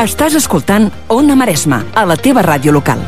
Estàs escoltant Ona Maresma, a la teva ràdio local.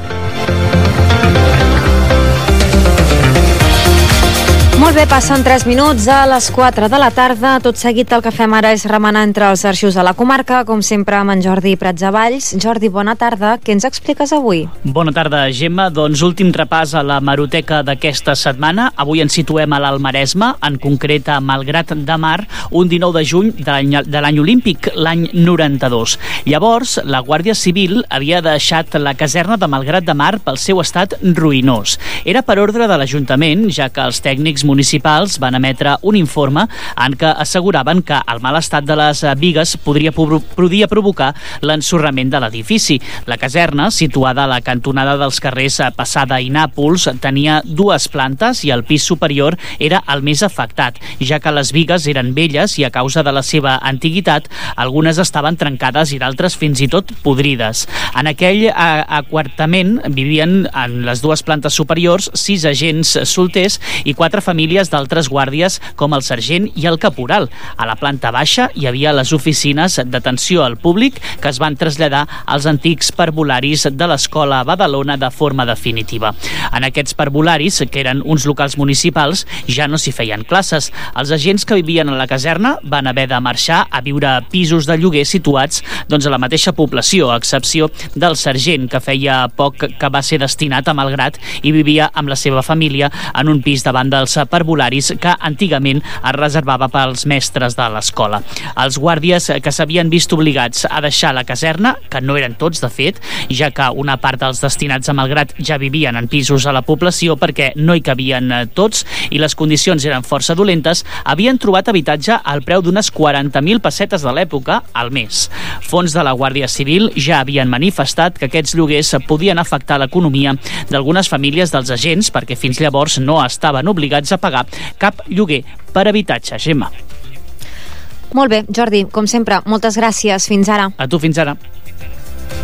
Molt bé, passen 3 minuts a les 4 de la tarda. Tot seguit el que fem ara és remenar entre els arxius de la comarca, com sempre amb en Jordi Pratsavalls. Jordi, bona tarda. Què ens expliques avui? Bona tarda, Gemma. Doncs últim repàs a la hemeroteca d'aquesta setmana. Avui ens situem a l'Alt Maresme, en concret a Malgrat de Mar, un 19 de juny de l'any olímpic, l'any 92. Llavors, la Guàrdia Civil havia deixat la caserna de Malgrat de Mar pel seu estat ruïnós. Era per ordre de l'Ajuntament, ja que els tècnics municipals van emetre un informe en què asseguraven que el mal estat de les bigues podia provocar l'ensorrament de l'edifici. La caserna, situada a la cantonada dels carrers Passada i Nàpols, tenia 2 plantes i el pis superior era el més afectat, ja que les bigues eren velles i a causa de la seva antiguitat, algunes estaven trencades i d'altres fins i tot podrides. En aquell aquartament vivien en les 2 plantes superiors 6 agents solters i 4 famílies d'altres guàrdies com el sergent i el caporal. A la planta baixa hi havia les oficines d'atenció al públic que es van traslladar als antics parvularis de l'Escola a Badalona de forma definitiva. En aquests parvularis, que eren uns locals municipals, ja no s'hi feien classes. Els agents que vivien a la caserna van haver de marxar a viure a pisos de lloguer situats a la mateixa població, a excepció del sergent, que feia poc que va ser destinat a Malgrat i vivia amb la seva família en un pis davant dels parvularis que antigament es reservava pels mestres de l'escola. Els guàrdies que s'havien vist obligats a deixar la caserna, que no eren tots de fet, ja que una part dels destinats a Malgrat ja vivien en pisos a la població perquè no hi cabien tots i les condicions eren força dolentes, havien trobat habitatge al preu d'unes 40.000 pessetes de l'època al mes. Fons de la Guàrdia Civil ja havien manifestat que aquests lloguers podien afectar l'economia d'algunes famílies dels agents perquè fins llavors no estaven obligats a pagar cap lloguer per habitatge. Gemma. Molt bé, Jordi, com sempre, moltes gràcies. Fins ara. A tu, fins ara.